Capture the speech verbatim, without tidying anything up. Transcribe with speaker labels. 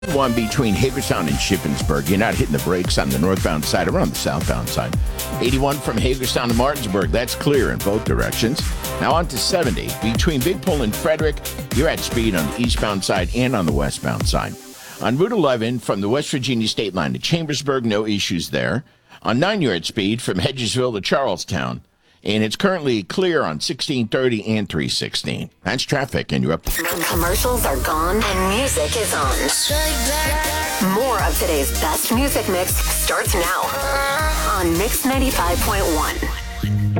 Speaker 1: One between Hagerstown and Shippensburg. You're not hitting the brakes on the northbound side or on the southbound side. eighty-one from Hagerstown to Martinsburg. That's clear in both directions. Now on to seventy. Between Big Pole and Frederick, you're at speed on the eastbound side and on the westbound side. On Route eleven from the West Virginia state line to Chambersburg, no issues there. On nine, you're at speed from Hedgesville to Charlestown. And it's currently clear on sixteen thirty and three sixteen. That's traffic, and you're up.
Speaker 2: Commercials are gone, and music is on. More of today's best music mix starts now on Mix ninety-five point one.